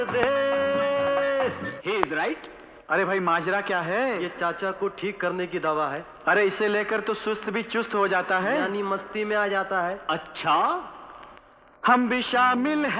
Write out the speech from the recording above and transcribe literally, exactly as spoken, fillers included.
He is right. अरे भाई माजरा क्या है? ये चाचा को ठीक करने की दवा है। अरे इसे लेकर तो सुस्त भी चुस्त हो जाता है, यानी मस्ती में आ जाता है। अच्छा, हम भी शामिल हैं।